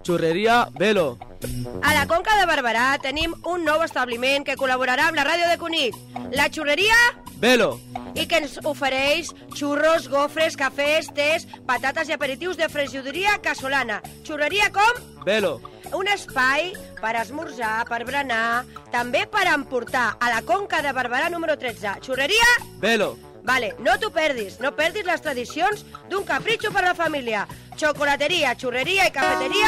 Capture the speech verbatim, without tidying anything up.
Xurreria Velo. A la Conca de Barberà tenim un nou establiment que col·laborarà amb la ràdio de Cunit, la Xurreria Velo. i que ens ofereix xurros, gofres, cafès, tés, patates i aperitius de fregidoria casolana. Xurreria com? Velo. Un espai per esmorzar, per berenar, també per emportar a la Conca de Barberà número tretze. Xurreria? Velo. Vale, no t'ho perdis, no perdis les tradicions d'un capritxo per la família. Xocolateria, xurreria i cafeteria